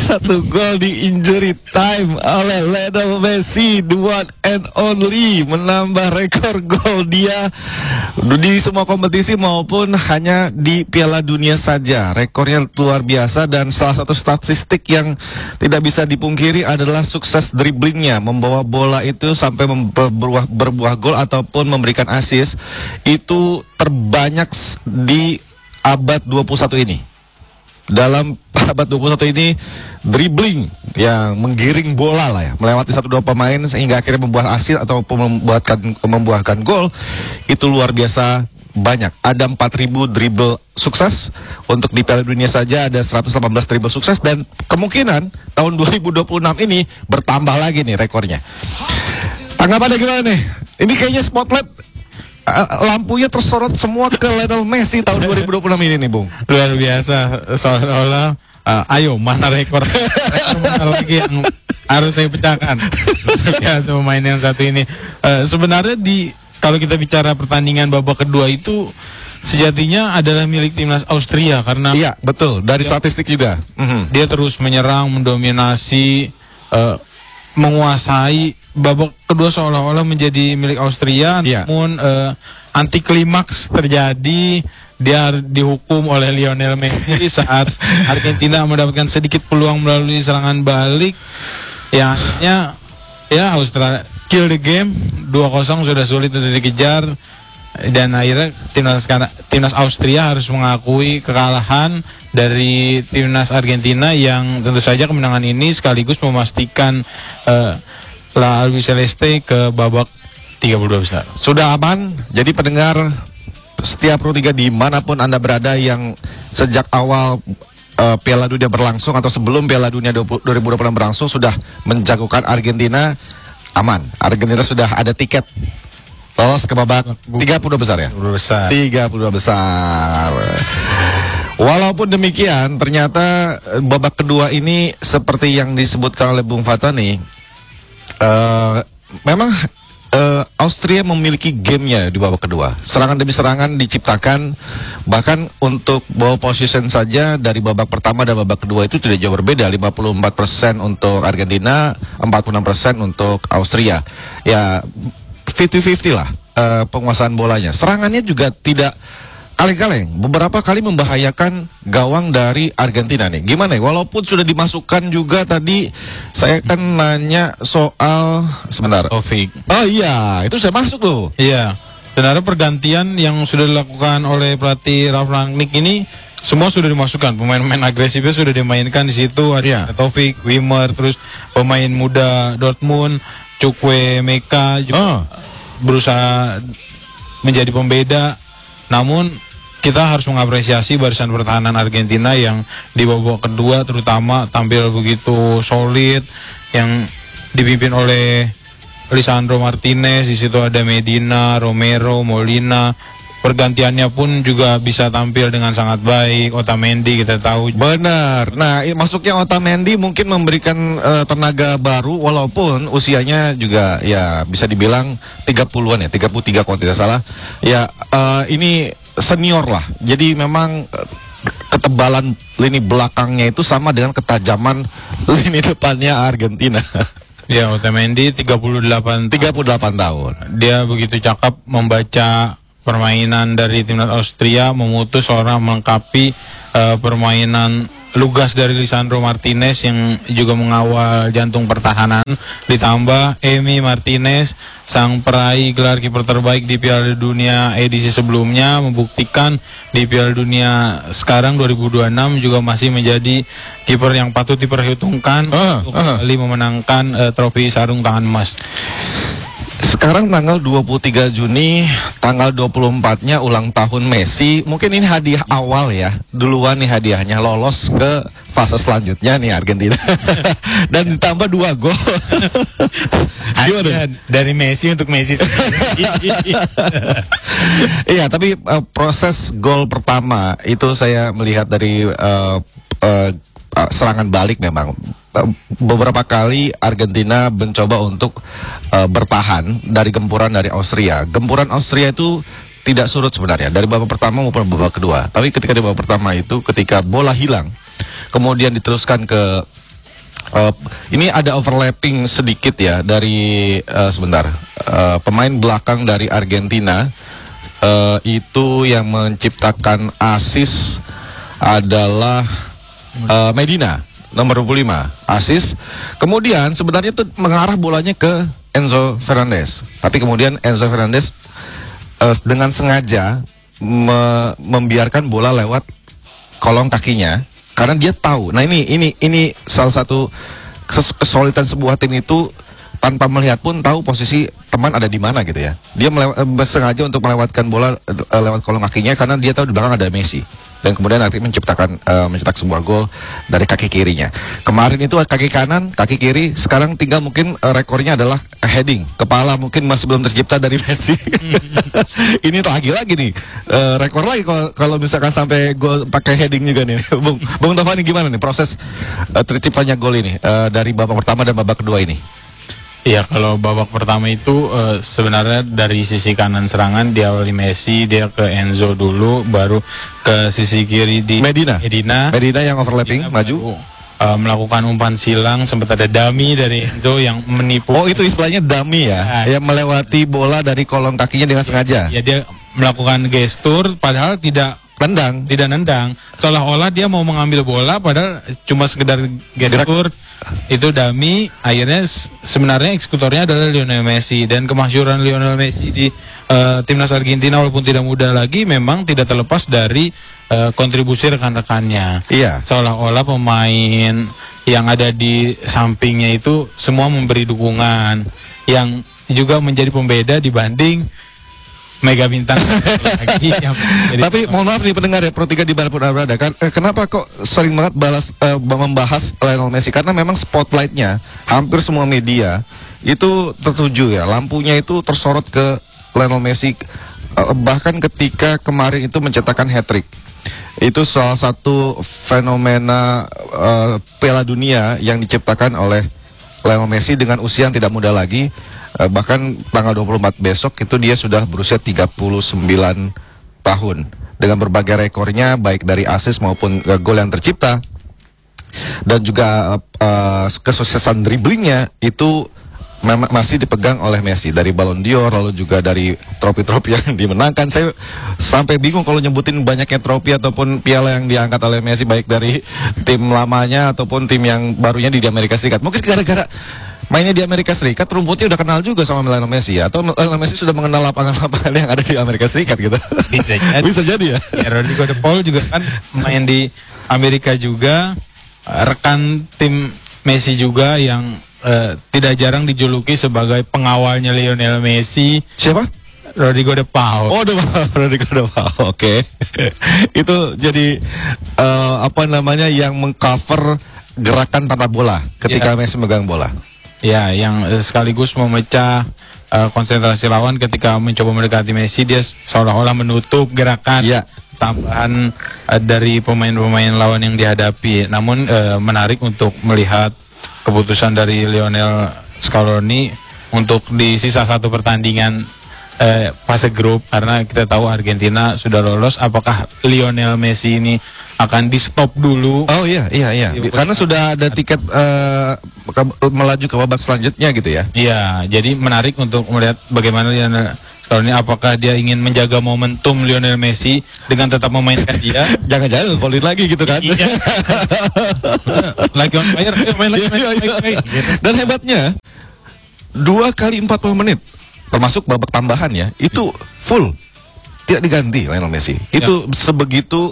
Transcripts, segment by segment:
Satu gol di injury time oleh Lionel Messi, the one and only, menambah rekor gol dia di semua kompetisi maupun hanya di Piala Dunia saja. Rekornya luar biasa, dan salah satu statistik yang tidak bisa dipungkiri adalah sukses dribblingnya, membawa bola itu sampai berbuah gol ataupun memberikan assist. Itu terbanyak di abad 21 ini. Dalam abad 21 ini, dribbling yang menggiring bola lah ya, melewati 1-2 pemain sehingga akhirnya membuat assist ataupun membuahkan gol, itu luar biasa banyak. Ada 4.000 dribble sukses untuk di Piala Dunia saja, ada 118 dribble sukses, dan kemungkinan tahun 2026 ini bertambah lagi nih rekornya. Tanggapannya gimana nih? Ini kayaknya spotlight lampunya tersorot semua ke Lionel Messi tahun 2026 ini nih, Bung. Luar biasa, seolah-olah ayo mana rekor mana lagi yang harus saya pecahkan. Luar biasa pemain yang satu ini. Sebenarnya kalau kita bicara pertandingan babak kedua itu sejatinya adalah milik timnas Austria, karena iya betul, dari statistik juga dia terus menyerang, mendominasi, menguasai. Babak kedua seolah-olah menjadi milik Austria, namun anti klimaks terjadi. Dia dihukum oleh Lionel Messi saat Argentina mendapatkan sedikit peluang melalui serangan balik. Ya Australia kill the game 2-0, sudah sulit untuk dikejar, dan akhirnya timnas Austria harus mengakui kekalahan dari timnas Argentina, yang tentu saja kemenangan ini sekaligus memastikan La Albiceleste ke babak 32 besar. Sudah aman, jadi pendengar setiap Pro 3 dimanapun Anda berada yang sejak awal Piala Dunia berlangsung atau sebelum Piala Dunia 2026 berlangsung sudah menjagokan Argentina, aman. Argentina sudah ada tiket lolos ke babak 32 besar ya? 32 besar. Walaupun demikian, ternyata babak kedua ini seperti yang disebutkan oleh Bung Fatani, memang Austria memiliki gamenya di babak kedua. Serangan demi serangan diciptakan, bahkan untuk ball position saja dari babak pertama dan babak kedua itu tidak jauh berbeda. 54% untuk Argentina, 46% untuk Austria. Ya 50-50 lah penguasaan bolanya. Serangannya juga tidak kaleng-kaleng, beberapa kali membahayakan gawang dari Argentina nih. Gimana ya? Walaupun sudah dimasukkan juga tadi, saya kan nanya soal sebentar. Taufik. Oh iya, itu saya masuk loh. Iya. Sebenarnya pergantian yang sudah dilakukan oleh pelatih Ralf Rangnick ini semua sudah dimasukkan. Pemain-pemain agresifnya sudah dimainkan di situ. Ada Taufik, Wimmer, terus pemain muda Dortmund, Chukwuemeka juga berusaha menjadi pembeda. Namun kita harus mengapresiasi barisan pertahanan Argentina yang di babak kedua terutama tampil begitu solid, yang dipimpin oleh Lisandro Martinez. Di situ ada Medina, Romero, Molina. Pergantiannya pun juga bisa tampil dengan sangat baik. Otamendi kita tahu. Benar. Nah, masuknya Otamendi mungkin memberikan tenaga baru, walaupun usianya juga ya bisa dibilang 30-an ya, 33 kalau tidak salah. Ya ini senior lah. Jadi memang ketebalan lini belakangnya itu sama dengan ketajaman lini depannya Argentina. Ya, Otamendi 38 tahun. Dia begitu cakap membaca permainan dari timnas Austria, memutus orang melengkapi permainan lugas dari Lisandro Martinez yang juga mengawal jantung pertahanan. Ditambah Emi Martinez, sang peraih gelar kiper terbaik di Piala Dunia edisi sebelumnya, membuktikan di Piala Dunia sekarang 2026 juga masih menjadi kiper yang patut diperhitungkan untuk kembali memenangkan trofi sarung tangan emas. Sekarang tanggal 23 Juni, tanggal 24-nya ulang tahun Messi. Mungkin ini hadiah awal ya. Duluan nih hadiahnya, lolos ke fase selanjutnya nih Argentina. Dan ditambah 2 gol. Dari Messi untuk Messi. Iya, tapi proses gol pertama itu saya melihat dari serangan balik. Memang beberapa kali Argentina mencoba untuk bertahan dari gempuran dari Austria. Gempuran Austria itu tidak surut sebenarnya dari babak pertama maupun babak kedua. Tapi ketika di babak pertama itu, ketika bola hilang, kemudian diteruskan ke Ini ada overlapping sedikit ya dari sebentar. Pemain belakang dari Argentina itu yang menciptakan assist adalah Medina nomor 25 assist. Kemudian sebenarnya itu mengarah bolanya ke Enzo Fernandez. Tapi kemudian Enzo Fernandez dengan sengaja membiarkan bola lewat kolong kakinya karena dia tahu. Nah ini salah satu kesulitan sebuah tim itu, tanpa melihat pun tahu posisi teman ada di mana gitu ya. Dia sengaja untuk melewatkan bola lewat kolong kakinya karena dia tahu di belakang ada Messi. Dan kemudian nanti mencetak sebuah gol dari kaki kirinya. Kemarin itu kaki kanan, kaki kiri, sekarang tinggal mungkin rekornya adalah heading. Kepala mungkin masih belum tercipta dari Messi. Ini lagi nih. Rekor lagi kalau misalkan sampai gol pakai heading juga nih. Bung Tovani, gimana nih proses terciptanya gol ini dari babak pertama dan babak kedua ini? Iya, kalau babak pertama itu sebenarnya dari sisi kanan serangan diawali Messi, dia ke Enzo dulu, baru ke sisi kiri di Medina yang overlapping maju. Melakukan umpan silang, sempat ada dummy dari Enzo yang menipu. Oh, itu istilahnya dummy ya, yang melewati bola dari kolong kakinya dengan sengaja. Ya, dia melakukan gestur padahal tidak nendang, seolah-olah dia mau mengambil bola padahal cuma sekedar gestur. Itu dummy. Akhirnya sebenarnya eksekutornya adalah Lionel Messi, dan kemasyhuran Lionel Messi di timnas Argentina walaupun tidak muda lagi memang tidak terlepas dari kontribusi rekan-rekannya. Iya. Seolah-olah pemain yang ada di sampingnya itu semua memberi dukungan, yang juga menjadi pembeda dibanding mega bintang lagi. Tapi mohon maaf nih pendengar ya, Pro 3 di mana pun berada kan, kenapa kok sering banget membahas Lionel Messi? Karena memang spotlightnya hampir semua media itu tertuju ya, lampunya itu tersorot ke Lionel Messi. Bahkan ketika kemarin itu mencetakkan hat-trick, itu salah satu fenomena Piala Dunia yang diciptakan oleh Lionel Messi dengan usia yang tidak muda lagi. Bahkan tanggal 24 besok itu dia sudah berusia 39 tahun dengan berbagai rekornya, baik dari assist maupun gol yang tercipta, dan juga kesuksesan dribblingnya itu masih dipegang oleh Messi, dari Ballon d'Or, lalu juga dari trofi-trofi yang dimenangkan. Saya sampai bingung kalau nyebutin banyaknya trofi ataupun piala yang diangkat oleh Messi, baik dari tim lamanya ataupun tim yang barunya di Amerika Serikat. Mungkin gara-gara mainnya di Amerika Serikat, rumputnya udah kenal juga sama Lionel Messi ya, atau Lionel Messi sudah mengenal lapangan-lapangan yang ada di Amerika Serikat gitu. Bisa jadi ya. Rodrigo de Paul juga kan main di Amerika juga, rekan tim Messi juga yang tidak jarang dijuluki sebagai pengawalnya Lionel Messi. Siapa? Rodrigo de Paul. Oh, Rodrigo de Paul. Oke. Itu jadi yang mengcover gerakan tanpa bola ketika Messi megang bola. Ya, yang sekaligus memecah konsentrasi lawan ketika mencoba mendekati Messi. Dia seolah-olah menutup gerakan tambahan dari pemain-pemain lawan yang dihadapi. Namun menarik untuk melihat keputusan dari Lionel Scaloni untuk di sisa satu pertandingan fase grup, karena kita tahu Argentina sudah lolos. Apakah Lionel Messi ini akan di stop dulu? Oh iya. Karena sudah ada tiket melaju ke babak selanjutnya gitu ya. Iya, jadi menarik untuk melihat bagaimana Lionel Scaloni, apakah dia ingin menjaga momentum Lionel Messi dengan tetap memainkan dia. Jangan-jangan golin lagi gitu kan. Iya. Lagi on fire, main lagi. Dan hebatnya 2 kali 40 menit termasuk babak tambahan ya, itu full tidak diganti Lionel Messi. Itu sebegitu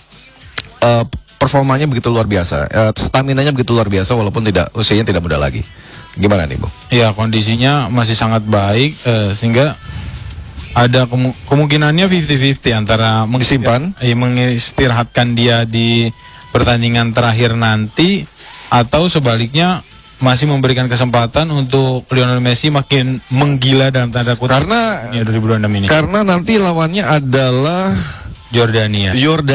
performanya begitu luar biasa, staminanya begitu luar biasa walaupun usianya tidak muda lagi. Gimana nih, Bu? Ya, kondisinya masih sangat baik, sehingga ada kemungkinannya 50-50 antara mengistirahatkan dia di pertandingan terakhir nanti, atau sebaliknya masih memberikan kesempatan untuk Lionel Messi makin menggila dalam tanda kutip karena 2026 ini. Karena nanti lawannya adalah Yordania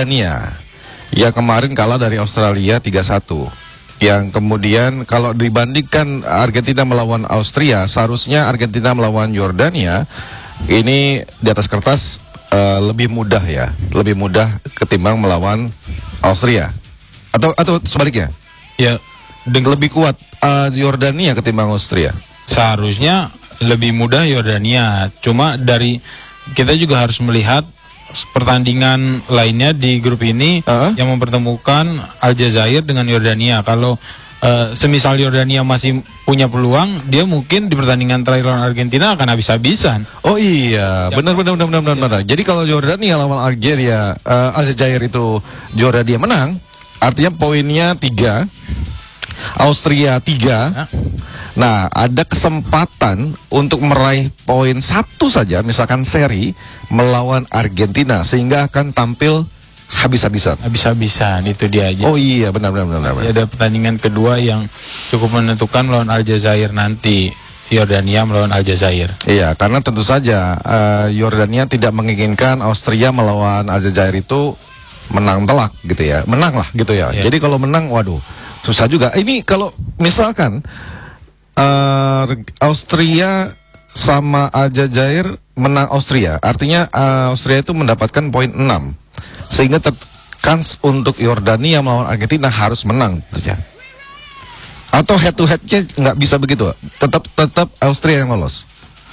yang kemarin kalah dari Australia 3-1. Yang kemudian kalau dibandingkan Argentina melawan Austria, seharusnya Argentina melawan Yordania ini di atas kertas lebih mudah ketimbang melawan Austria, atau sebaliknya. Ya, lebih kuat Yordania ketimbang Austria. Seharusnya lebih mudah Yordania. Cuma dari kita juga harus melihat pertandingan lainnya di grup ini yang mempertemukan Aljazair dengan Yordania. Kalau semisal Yordania masih punya peluang, dia mungkin di pertandingan terakhir lawan Argentina akan habis-habisan. Oh iya, benar. Jadi kalau Yordania lawan Algeria, Aljazair itu Yordania menang, artinya poinnya 3, Austria 3. Nah, ada kesempatan untuk meraih poin 1 saja, misalkan seri melawan Argentina, sehingga akan tampil habis-habisan. Habis-habisan, itu dia aja. Oh iya, benar. Ada pertandingan kedua yang cukup menentukan melawan Aljazair nanti. Yordania melawan Aljazair. Iya, karena tentu saja Yordania tidak menginginkan Austria melawan Aljazair itu menang telak gitu ya. Menang lah gitu ya. Jadi kalau menang, waduh, susah juga. Ini kalau misalkan Austria sama Aljazair menang Austria, artinya Austria itu mendapatkan poin 6, sehingga kans untuk Yordania melawan Argentina harus menang tentunya. Atau head to headnya nggak bisa begitu, tetap Austria yang lolos.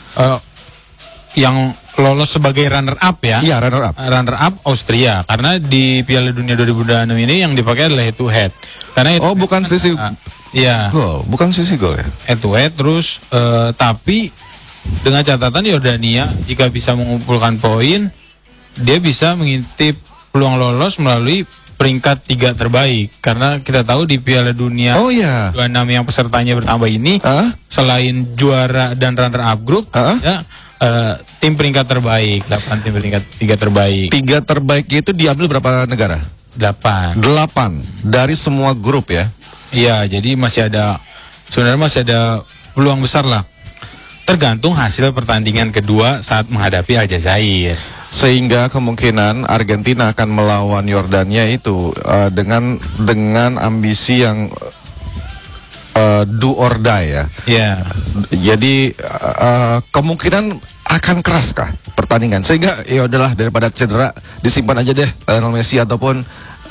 Yang lolos sebagai runner up ya? Iya, runner up. Runner up Austria, karena di Piala Dunia 2026 ini yang dipakai adalah head to head. Karena bukan sisi gol, bukan sisi gol ya. Head to head terus, tapi dengan catatan Yordania jika bisa mengumpulkan poin, dia bisa mengintip peluang lolos melalui peringkat 3 terbaik. Karena kita tahu di Piala Dunia 26 yang pesertanya bertambah ini, selain juara dan runner up grup, tim peringkat terbaik, 8 tim peringkat 3 terbaik. 3 terbaik itu diambil berapa negara? 8 dari semua grup ya. Iya, jadi sebenarnya masih ada peluang besar lah. Tergantung hasil pertandingan kedua saat menghadapi Aljazair. Sehingga kemungkinan Argentina akan melawan Yordania itu dengan ambisi yang do or die ya. Iya. Jadi kemungkinan akan keras kah pertandingan, sehingga ya udahlah, daripada cedera disimpan aja deh Lionel Messi ataupun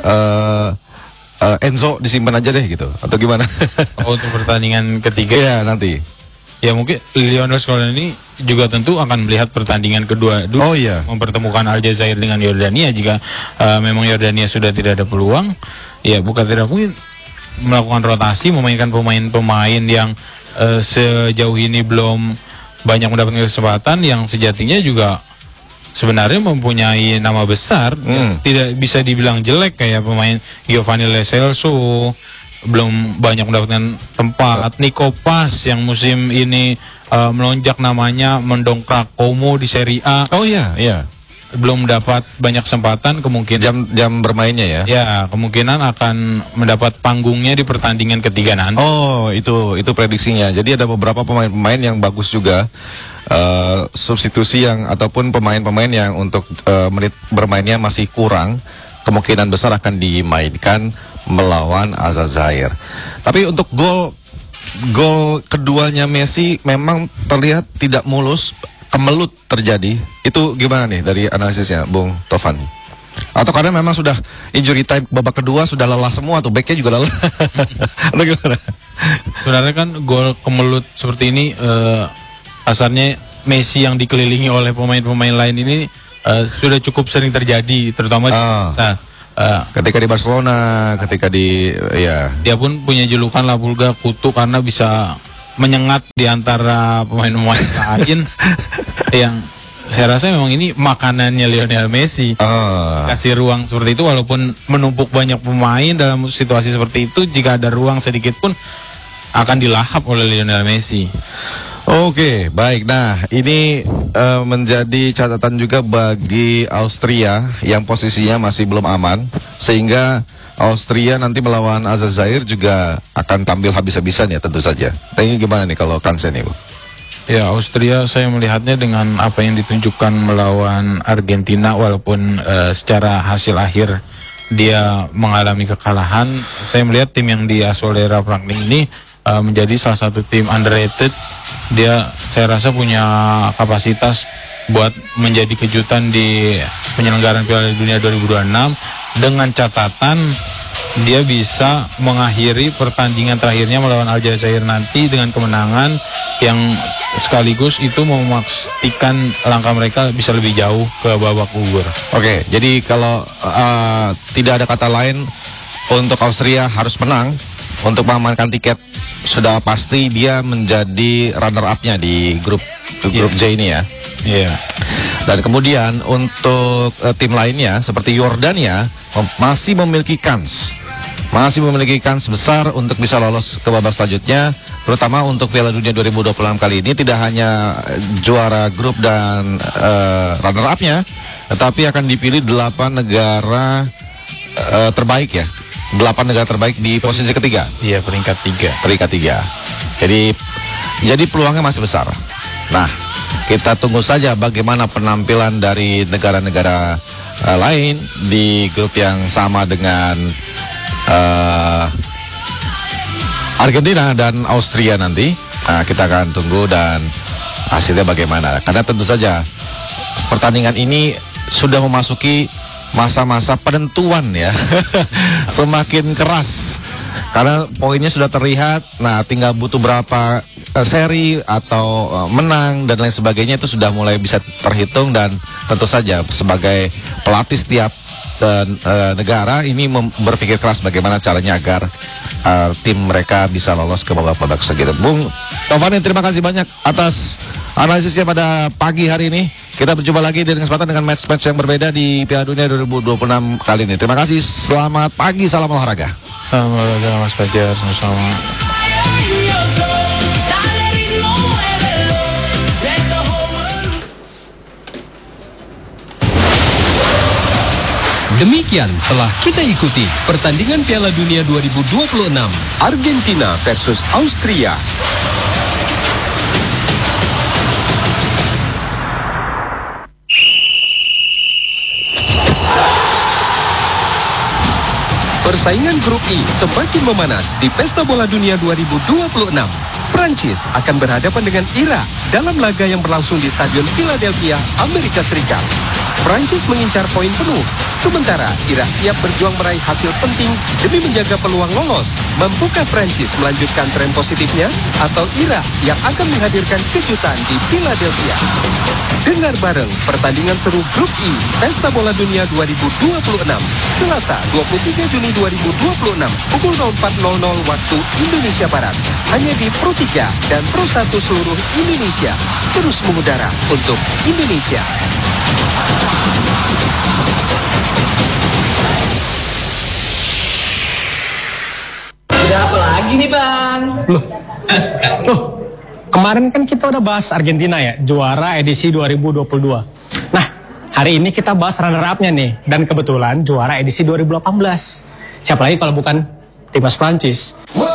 Enzo disimpan aja deh gitu, atau gimana? Untuk pertandingan ketiga ya nanti. Ya mungkin Lionel Scaloni ini juga tentu akan melihat pertandingan kedua dulu, mempertemukan Aljazair dengan Yordania. Jika memang Yordania sudah tidak ada peluang, ya bukan tidak mungkin melakukan rotasi, memainkan pemain-pemain yang sejauh ini belum banyak mendapatkan kesempatan, yang sejatinya juga sebenarnya mempunyai nama besar, tidak bisa dibilang jelek, kayak pemain Giovanni Lo Celso belum banyak mendapatkan tempat. Nico Paz yang musim ini melonjak namanya, mendongkrak Como di Serie A. Oh iya, belum dapat banyak kesempatan, kemungkinan jam bermainnya ya. Ya, kemungkinan akan mendapat panggungnya di pertandingan ketiga nanti. Oh, itu prediksinya. Jadi ada beberapa pemain-pemain yang bagus juga. Substitusi yang ataupun pemain-pemain yang untuk menit bermainnya masih kurang, kemungkinan besar akan dimainkan melawan Aljazair. Tapi untuk gol keduanya Messi memang terlihat tidak mulus, kemelut terjadi. Itu gimana nih dari analisisnya, Bung Tovan? Atau karena memang sudah injury time babak kedua, sudah lelah semua tuh, backnya juga lelah? Atau gimana? Sebenarnya kan gol kemelut seperti ini, asalnya Messi yang dikelilingi oleh pemain-pemain lain ini sudah cukup sering terjadi, terutama ketika di Barcelona, ketika dia pun punya julukan La Pulga, kutu, karena bisa menyengat di antara pemain-pemain lain. Yang saya rasa memang ini makanannya Lionel Messi. Kasih ruang seperti itu, walaupun menumpuk banyak pemain dalam situasi seperti itu, jika ada ruang sedikit pun akan dilahap oleh Lionel Messi. Oke, baik. Nah, ini menjadi catatan juga bagi Austria yang posisinya masih belum aman, sehingga Austria nanti melawan Aljazair juga akan tampil habis-habisan ya tentu saja. Tapi gimana nih kalau Kansen nih, Bu? Ya, Austria saya melihatnya dengan apa yang ditunjukkan melawan Argentina, walaupun secara hasil akhir dia mengalami kekalahan, saya melihat tim yang diasuh oleh Ralf Rangnick ini menjadi salah satu tim underrated. Dia saya rasa punya kapasitas buat menjadi kejutan di penyelenggaraan Piala Dunia 2026, dengan catatan dia bisa mengakhiri pertandingan terakhirnya melawan Aljazair nanti dengan kemenangan yang sekaligus itu memastikan langkah mereka bisa lebih jauh ke babak gugur. Oke, jadi kalau tidak ada kata lain, untuk Austria harus menang untuk mengamankan tiket. Sudah pasti dia menjadi runner up-nya di grup J ini ya. Iya. Dan kemudian untuk tim lainnya seperti Yordania masih memiliki kans besar untuk bisa lolos ke babak selanjutnya, terutama untuk Piala Dunia 2026 kali ini. Tidak hanya juara grup dan runner up-nya, tetapi akan dipilih 8 negara terbaik ya. 8 negara terbaik di posisi ketiga. Iya, peringkat 3. Jadi peluangnya masih besar. Nah, kita tunggu saja bagaimana penampilan dari negara-negara lain di grup yang sama dengan Argentina dan Austria nanti. Nah, kita akan tunggu dan hasilnya bagaimana. Karena tentu saja pertandingan ini sudah memasuki masa-masa penentuan ya. Semakin keras karena poinnya sudah terlihat. Nah, tinggal butuh berapa seri atau menang dan lain sebagainya, itu sudah mulai bisa terhitung. Dan tentu saja sebagai pelatih setiap negara ini berpikir keras bagaimana caranya agar tim mereka bisa lolos ke babak-babak segitu. Bung Taufani, terima kasih banyak atas analisisnya pada pagi hari ini. Kita berjumpa lagi dengan kesempatan dengan match-match yang berbeda di Piala Dunia 2026 kali ini. Terima kasih, selamat pagi, salam olahraga. Salam olahraga Mas Fajar, sama-sama. Demikian telah kita ikuti pertandingan Piala Dunia 2026 Argentina versus Austria. Persaingan grup I semakin memanas di Pesta Bola Dunia 2026. Prancis akan berhadapan dengan Irak dalam laga yang berlangsung di Stadion Philadelphia, Amerika Serikat. Prancis mengincar poin penuh, sementara Irak siap berjuang meraih hasil penting demi menjaga peluang lolos. Mampukah Prancis melanjutkan tren positifnya atau Irak yang akan menghadirkan kejutan di Philadelphia? Dengar bareng pertandingan seru Grup I Pesta Bola Dunia 2026 Selasa 23 Juni 2026 pukul 04.00 waktu Indonesia Barat, hanya di Pro 3 dan Pro 1 seluruh Indonesia. Terus mengudara untuk Indonesia. Udah apa lagi nih Bang? Loh, kemarin kan kita udah bahas Argentina ya, juara edisi 2022. Nah, hari ini kita bahas runner up-nya nih, dan kebetulan juara edisi 2018. Siapa lagi kalau bukan timnas Prancis?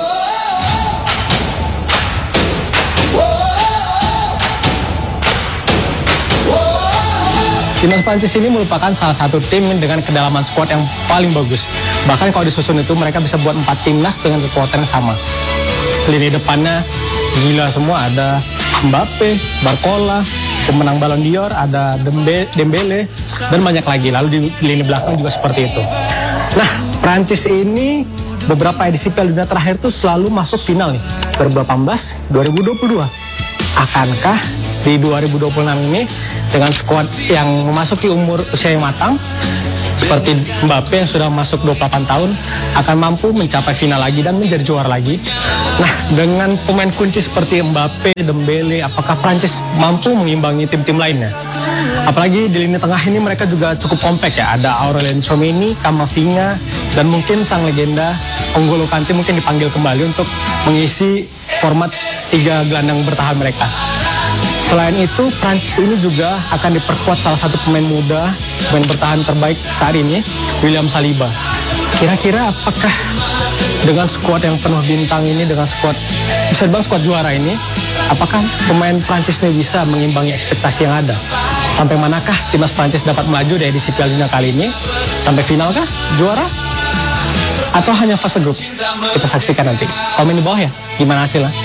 Timnas Prancis ini merupakan salah satu tim dengan kedalaman skuad yang paling bagus. Bahkan kalau disusun itu mereka bisa buat 4 timnas dengan kekuatan yang sama. Lini depannya gila semua, ada Mbappe, Barcola, pemenang Ballon d'Or, ada Dembele, dan banyak lagi. Lalu di lini belakang juga seperti itu. Nah, Prancis ini beberapa edisi Piala Dunia terakhir tuh selalu masuk final nih. 2018, 2022. Akankah di 2026 ini dengan skuad yang memasuki usia yang matang seperti Mbappe yang sudah masuk 28 tahun akan mampu mencapai final lagi dan menjadi juara lagi? Nah, dengan pemain kunci seperti Mbappe, Dembele, apakah Prancis mampu mengimbangi tim-tim lainnya? Apalagi di lini tengah ini mereka juga cukup kompak ya. Ada Aurelien Tchouameni, Camavinga, dan mungkin sang legenda N'Golo Kante mungkin dipanggil kembali untuk mengisi format 3 gelandang bertahan mereka. Selain itu, Prancis ini juga akan diperkuat salah satu pemain muda, pemain bertahan terbaik saat ini, William Saliba. Kira-kira apakah dengan skuad yang penuh bintang ini, dengan skuad, bisa dibilang skuad juara ini, apakah pemain Prancis ini bisa mengimbangi ekspektasi yang ada? Sampai manakah timnas Prancis dapat melaju di edisi Piala Dunia kali ini? Sampai final kah? Juara? Atau hanya fase grup? Kita saksikan nanti. Komen di bawah ya, gimana hasilnya?